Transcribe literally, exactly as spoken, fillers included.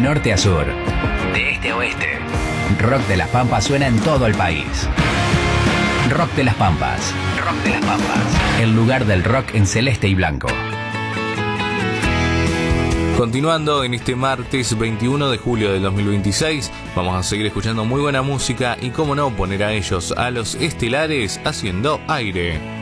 norte a sur, de este a oeste. Rock de las Pampas suena en todo el país. Rock de las Pampas. Rock de las Pampas. El lugar del rock en celeste y blanco. Continuando en este martes veintiuno de julio del dos mil veintiséis, vamos a seguir escuchando muy buena música y, cómo no, poner a ellos, a los Estelares, haciendo aire.